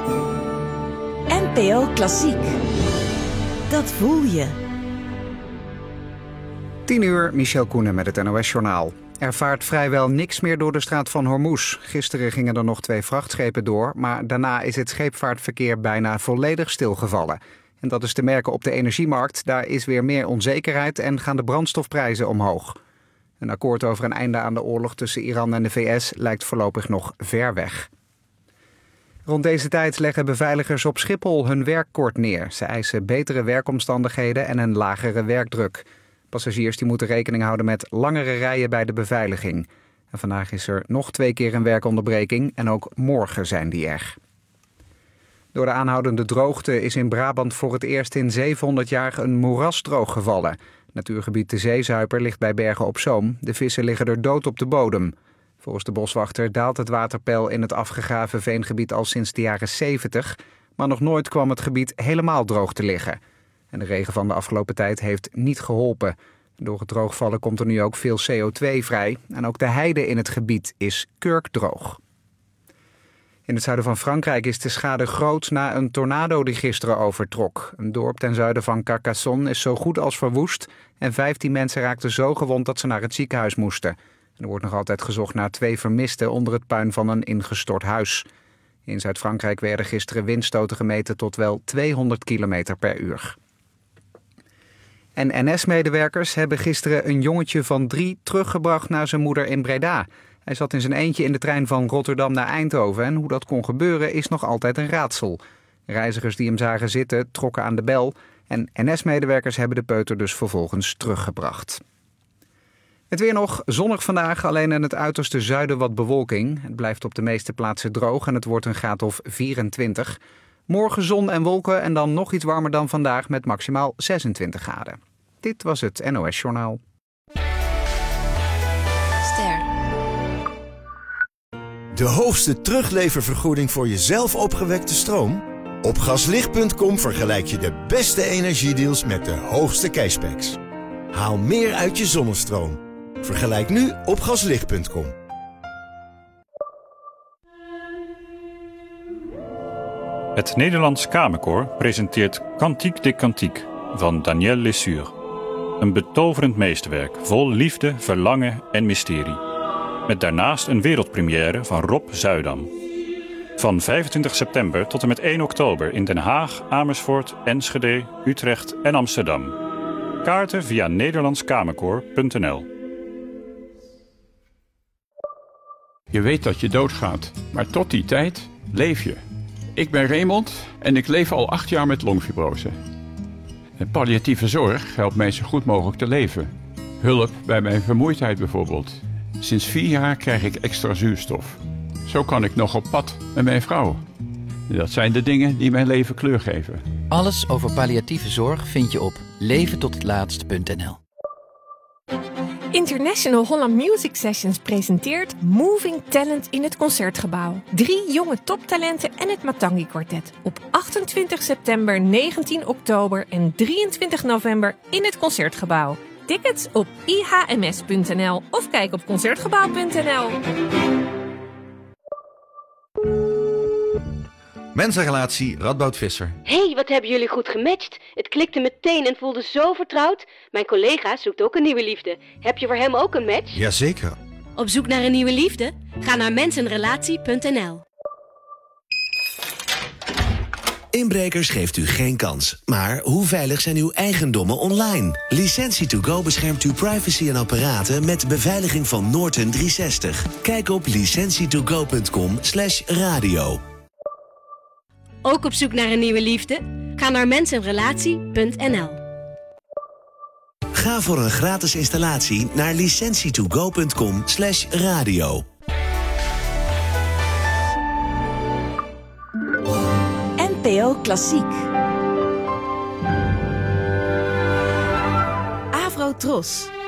NPO Klassiek. Dat voel je. 10:00, Michel Koenen met het NOS-journaal. Er vaart vrijwel niks meer door de straat van Hormuz. Gisteren gingen er nog 2 vrachtschepen door, maar daarna is het scheepvaartverkeer bijna volledig stilgevallen. En dat is te merken op de energiemarkt. Daar is weer meer onzekerheid en gaan de brandstofprijzen omhoog. Een akkoord over een einde aan de oorlog tussen Iran en de VS lijkt voorlopig nog ver weg. Rond deze tijd leggen beveiligers op Schiphol hun werk kort neer. Ze eisen betere werkomstandigheden en een lagere werkdruk. Passagiers die moeten rekening houden met langere rijen bij de beveiliging. En vandaag is er nog 2 keer een werkonderbreking en ook morgen zijn die er. Door de aanhoudende droogte is in Brabant voor het eerst in 700 jaar een moeras drooggevallen. Natuurgebied De Zeezuiper ligt bij Bergen op Zoom. De vissen liggen er dood op de bodem. Volgens de boswachter daalt het waterpeil in het afgegraven veengebied al sinds de jaren 70. Maar nog nooit kwam het gebied helemaal droog te liggen. En de regen van de afgelopen tijd heeft niet geholpen. Door het droogvallen komt er nu ook veel CO2 vrij. En ook de heide in het gebied is kurkdroog. In het zuiden van Frankrijk is de schade groot na een tornado die gisteren overtrok. Een dorp ten zuiden van Carcassonne is zo goed als verwoest. En 15 mensen raakten zo gewond dat ze naar het ziekenhuis moesten. Er wordt nog altijd gezocht naar 2 vermisten onder het puin van een ingestort huis. In Zuid-Frankrijk werden gisteren windstoten gemeten tot wel 200 km per uur. En NS-medewerkers hebben gisteren een jongetje van 3 teruggebracht naar zijn moeder in Breda. Hij zat in zijn eentje in de trein van Rotterdam naar Eindhoven en hoe dat kon gebeuren is nog altijd een raadsel. Reizigers die hem zagen zitten trokken aan de bel en NS-medewerkers hebben de peuter dus vervolgens teruggebracht. Het weer nog zonnig vandaag, alleen in het uiterste zuiden wat bewolking. Het blijft op de meeste plaatsen droog en het wordt een graad of 24. Morgen zon en wolken en dan nog iets warmer dan vandaag met maximaal 26 graden. Dit was het NOS Journaal. Ster. De hoogste terugleververgoeding voor je zelf opgewekte stroom? Op gaslicht.com vergelijk je de beste energiedeals met de hoogste cashbacks. Haal meer uit je zonnestroom. Vergelijk nu op gaslicht.com. Het Nederlands Kamerkoor presenteert Cantique des Cantiques van Daniel Lesure. Een betoverend meesterwerk vol liefde, verlangen en mysterie. Met daarnaast een wereldpremière van Rob Zuidam. Van 25 september tot en met 1 oktober in Den Haag, Amersfoort, Enschede, Utrecht en Amsterdam. Kaarten via nederlandskamerkoor.nl. Je weet dat je doodgaat, maar tot die tijd leef je. Ik ben Raymond en ik leef al 8 jaar met longfibrose. En palliatieve zorg helpt mij zo goed mogelijk te leven. Hulp bij mijn vermoeidheid bijvoorbeeld. Sinds 4 jaar krijg ik extra zuurstof. Zo kan ik nog op pad met mijn vrouw. Dat zijn de dingen die mijn leven kleur geven. Alles over palliatieve zorg vind je op leventothetlaatst.nl. International Holland Music Sessions presenteert Moving Talent in het Concertgebouw. 3 jonge toptalenten en het Matangi Quartet. Op 28 september, 19 oktober en 23 november in het Concertgebouw. Tickets op ihms.nl of kijk op concertgebouw.nl. Mensenrelatie Radboud Visser. Hé, wat hebben jullie goed gematcht. Het klikte meteen en voelde zo vertrouwd. Mijn collega zoekt ook een nieuwe liefde. Heb je voor hem ook een match? Jazeker. Op zoek naar een nieuwe liefde? Ga naar mensenrelatie.nl. Inbrekers geeft u geen kans. Maar hoe veilig zijn uw eigendommen online? Licentie2Go beschermt uw privacy en apparaten met beveiliging van Norton 360. Kijk op licentietogo.com/radio. Ook op zoek naar een nieuwe liefde? Ga naar mensenrelatie.nl. Ga voor een gratis installatie naar licentietogo.com/radio. NPO Klassiek. Avro Tros.